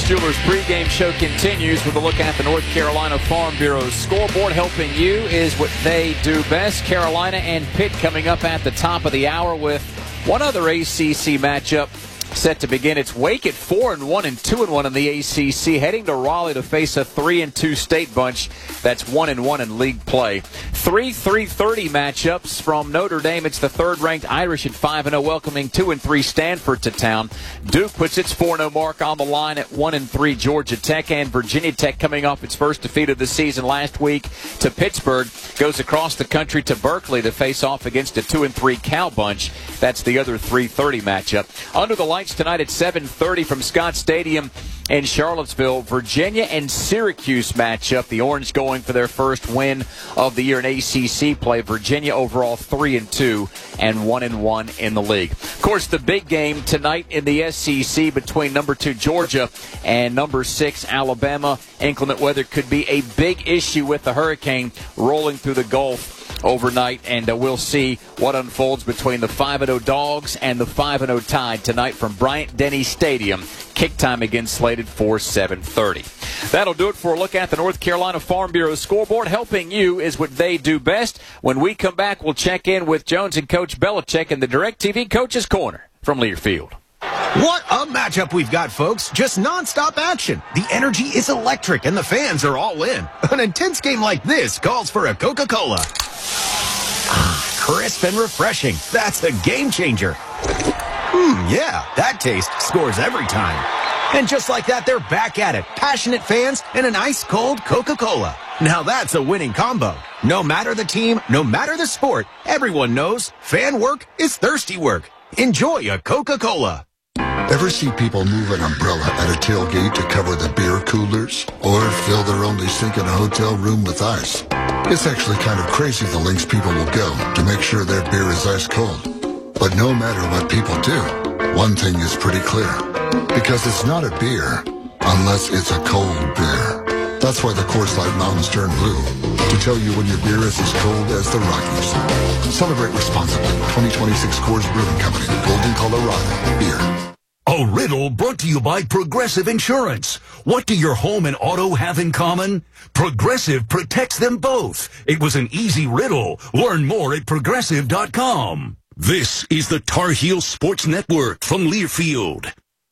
Jewelers pregame show continues with a look at the North Carolina Farm Bureau scoreboard. Helping you is what they do best. Carolina and Pitt coming up at the top of the hour with one other ACC matchup set to begin. It's Wake at 4-1 and 2-1 in the ACC, heading to Raleigh to face a 3-2 state bunch that's 1-1 in league play. 3:30 matchups from Notre Dame. It's the third-ranked Irish at 5-0, welcoming 2-3 Stanford to town. Duke puts its 4-0 mark on the line at 1-3 Georgia Tech, and Virginia Tech, coming off its first defeat of the season last week to Pittsburgh, goes across the country to Berkeley to face off against a 2-3 Cal bunch. That's the other 3:30 matchup. Under the lights tonight at 7:30 from Scott Stadium in Charlottesville, Virginia and Syracuse matchup. The Orange going for their first win of the year in ACC play. Virginia overall 3-2 and 1-1 in the league. Of course, the big game tonight in the SEC between number 2 Georgia and number 6 Alabama. Inclement weather could be a big issue with the hurricane rolling through the Gulf overnight, and we'll see what unfolds between the 5-0 Dogs and the 5-0 Tide tonight from Bryant-Denny Stadium. Kick time again slated for 7:30. That'll do it for a look at the North Carolina Farm Bureau scoreboard. Helping you is what they do best. When we come back, we'll check in with Jones and Coach Belichick in the DirecTV Coach's Corner from Learfield. What a matchup we've got, folks. Just nonstop action. The energy is electric, and the fans are all in. An intense game like this calls for a Coca-Cola. Crisp and refreshing. That's a game changer. Yeah, that taste scores every time. And just like that, they're back at it. Passionate fans and an ice-cold Coca-Cola. Now that's a winning combo. No matter the team, no matter the sport, everyone knows fan work is thirsty work. Enjoy a Coca-Cola. Ever see people move an umbrella at a tailgate to cover the beer coolers? Or fill their only sink in a hotel room with ice? It's actually kind of crazy the lengths people will go to make sure their beer is ice cold. But no matter what people do, one thing is pretty clear. Because it's not a beer unless it's a cold beer. That's why the Coors Light Mountains turn blue. To tell you when your beer is as cold as the Rockies. Celebrate responsibly. 2026 Coors Brewing Company. Golden, Colorado. Beer. A riddle brought to you by Progressive Insurance. What do your home and auto have in common? Progressive protects them both. It was an easy riddle. Learn more at Progressive.com. This is the Tar Heel Sports Network from Learfield.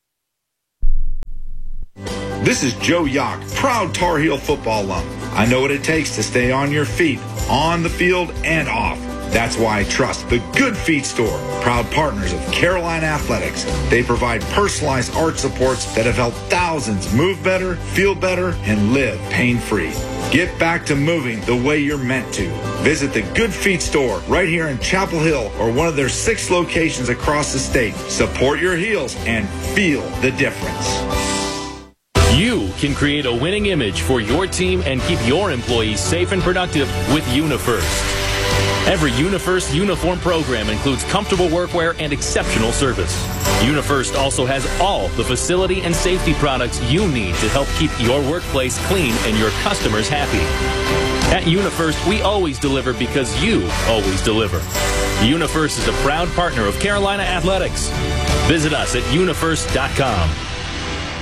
This is Joe Yock, proud Tar Heel football alum. I know what it takes to stay on your feet, on the field and off. That's why I trust the Good Feet Store, proud partners of Carolina Athletics. They provide personalized arch supports that have helped thousands move better, feel better, and live pain-free. Get back to moving the way you're meant to. Visit the Good Feet Store right here in Chapel Hill or one of their 6 locations across the state. Support your heels and feel the difference. You can create a winning image for your team and keep your employees safe and productive with UniFirst. Every UniFirst uniform program includes comfortable workwear and exceptional service. UniFirst also has all the facility and safety products you need to help keep your workplace clean and your customers happy. At UniFirst, we always deliver because you always deliver. UniFirst is a proud partner of Carolina Athletics. Visit us at unifirst.com.